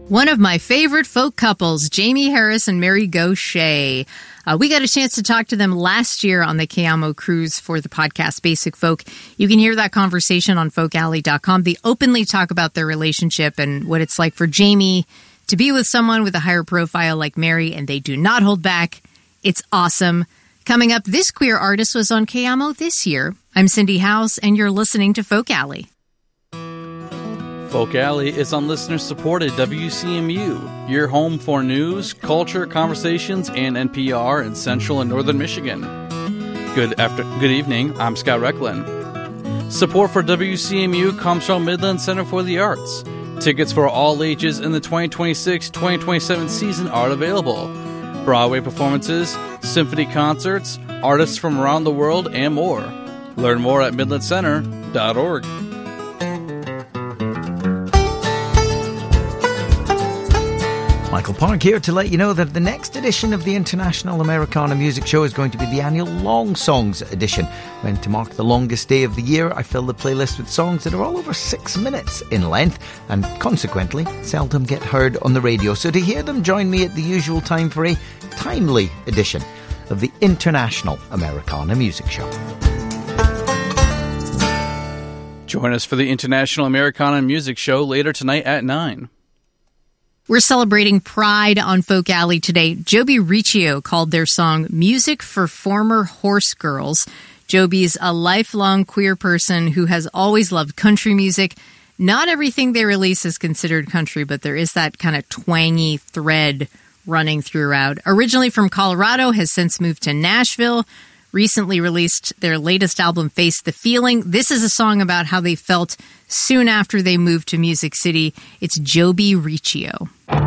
One of my favorite folk couples, Jamie Harris and Mary Gauthier. We got a chance to talk to them last year on the Kayamo cruise for the podcast Basic Folk. You can hear that conversation on folkalley.com. They openly talk about their relationship and what it's like for Jamie to be with someone with a higher profile like Mary, and they do not hold back. It's awesome. Coming up, this queer artist was on Kayamo this year. I'm Cindy House, and you're listening to Folk Alley. Folk Alley is on listener-supported WCMU, your home for news, culture, conversations, and NPR in Central and Northern Michigan. Good evening, I'm Scott Recklin. Support for WCMU comes from Midland Center for the Arts. Tickets for all ages in the 2026-2027 season are available. Broadway performances, symphony concerts, artists from around the world, and more. Learn more at midlandcenter.org. Michael Park here to let you know that the next edition of the International Americana Music Show is going to be the annual Long Songs edition. When to mark the longest day of the year, I fill the playlist with songs that are all over 6 minutes in length and consequently seldom get heard on the radio. So to hear them, join me at the usual time for a timely edition of the International Americana Music Show. Join us for the International Americana Music Show later tonight at 9. We're celebrating Pride on Folk Alley today. Joby Riccio called their song Music for Former Horse Girls. Joby's a lifelong queer person who has always loved country music. Not everything they release is considered country, but there is that kind of twangy thread running throughout. Originally from Colorado, has since moved to Nashville. Recently released their latest album, Face the Feeling. This is a song about how they felt soon after they moved to Music City. It's Joby Riccio.